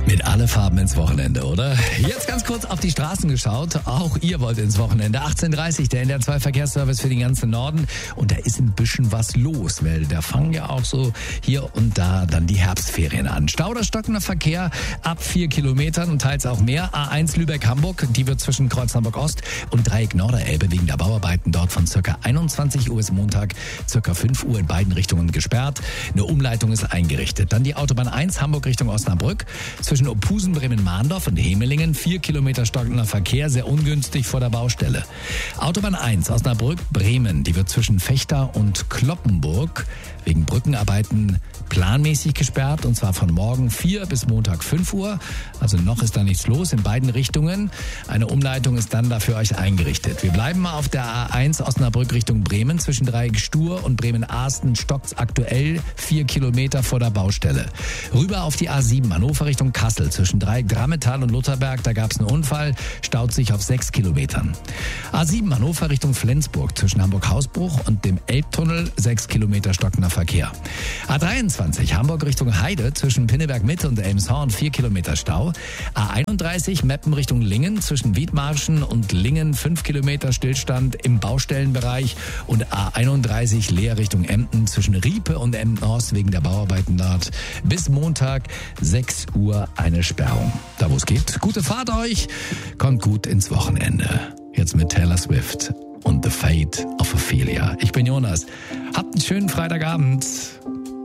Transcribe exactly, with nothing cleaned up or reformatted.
Mit alle Farben ins Wochenende, oder? Jetzt ganz kurz auf die Straßen geschaut. Auch ihr wollt ins Wochenende. achtzehn Uhr dreißig, der N D R zwei Verkehrsservice für den ganzen Norden. Und da ist ein bisschen was los, weil da fangen ja auch so hier und da dann die Herbstferien an. Stau oder stockender Verkehr ab vier Kilometern und teils auch mehr. A eins Lübeck-Hamburg, die wird zwischen Kreuz Hamburg-Ost und Dreieck Norderelbe wegen der Bauarbeiten dort von circa einundzwanzig Uhr ist Montag circa fünf Uhr in beiden Richtungen gesperrt. Eine Umleitung ist eingerichtet. Dann die Autobahn eins Hamburg Richtung Osnabrück. Zwischen Ophusen, Bremen-Mahndorf und Hemelingen vier Kilometer stockender Verkehr, sehr ungünstig vor der Baustelle. Autobahn eins Osnabrück-Bremen, die wird zwischen Vechta und Kloppenburg wegen Brückenarbeiten planmäßig gesperrt, und zwar von morgen vier bis Montag fünf Uhr. Also noch ist da nichts los in beiden Richtungen. Eine Umleitung ist dann da für euch eingerichtet. Wir bleiben mal auf der A eins Osnabrück Richtung Bremen. Zwischen Dreieck Stur und Bremen-Ahsten stockt's aktuell vier Kilometer vor der Baustelle. Rüber auf die A sieben Hannover Richtung Kassel. Zwischen Dreieck Drammetal und Lutherberg, da gab's einen Unfall, staut sich auf sechs Kilometern. A sieben Hannover Richtung Flensburg. Zwischen Hamburg-Hausbruch und dem Elbtunnel sechs Kilometer stockender Verkehr. A dreiundzwanzig Hamburg Richtung Heide. Zwischen Pinneberg Mitte und Elmshorn vier Kilometer Stau. A einunddreißig Meppen Richtung Lingen. Zwischen Wiedmarschen und Lingen fünf Kilometer Stillstand im Baustellenbereich. Und A einunddreißig Leer Richtung Emden. Zwischen Riepe und Emden-Ost wegen der Bauarbeiten dort bis Montag sechs Uhr eine Sperrung. Da wo es geht, gute Fahrt euch. Kommt gut ins Wochenende. Jetzt mit Taylor Swift und The Fate of Ophelia. Ich bin Jonas. Habt einen schönen Freitagabend.